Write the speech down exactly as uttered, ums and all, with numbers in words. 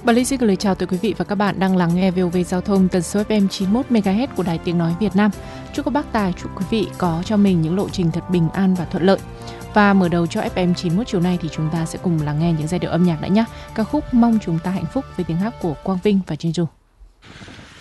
Bà Linh xin gửi lời chào tới quý vị và các bạn đang lắng nghe vê o vê Giao thông tần số ép em chín mươi mốt mê ga héc của Đài Tiếng Nói Việt Nam. Chúc các bác tài, chúc quý vị có cho mình những lộ trình thật bình an và thuận lợi. Và mở đầu cho ép em chín mươi mốt chiều nay thì chúng ta sẽ cùng lắng nghe những giai điệu âm nhạc đã nhé. Ca khúc Mong Chúng Ta Hạnh Phúc với tiếng hát của Quang Vinh và Jinju.